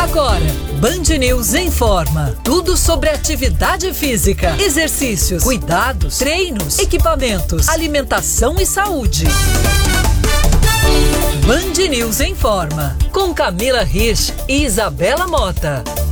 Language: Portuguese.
Agora, Band News informa. Tudo sobre atividade física, exercícios, cuidados, treinos, equipamentos, alimentação e saúde. Band News informa. Com Camila Rich e Isabela Mota.